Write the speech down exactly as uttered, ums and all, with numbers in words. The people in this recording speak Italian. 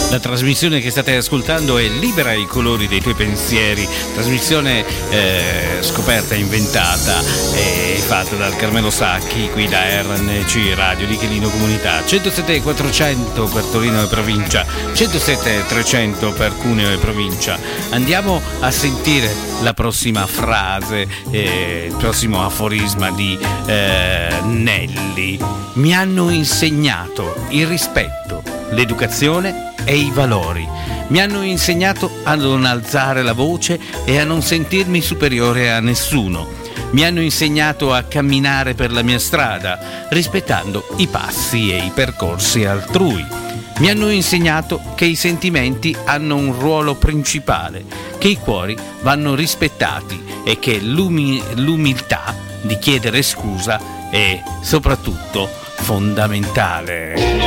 La trasmissione che state ascoltando è Libera i colori dei tuoi pensieri, trasmissione eh, scoperta, inventata e fatta dal Carmelo Sacchi qui da R N C Radio di Chelino Comunità. centosette quattrocento per Torino e provincia, centosette trecento per Cuneo e provincia. Andiamo a sentire la prossima frase, eh, il prossimo aforisma di eh, Nelly. Mi hanno insegnato il rispetto, l'educazione e i valori. Mi hanno insegnato a non alzare la voce e a non sentirmi superiore a nessuno. Mi hanno insegnato a camminare per la mia strada, rispettando i passi e i percorsi altrui. Mi hanno insegnato che i sentimenti hanno un ruolo principale, che i cuori vanno rispettati e che l'umi- l'umiltà di chiedere scusa è soprattutto fondamentale.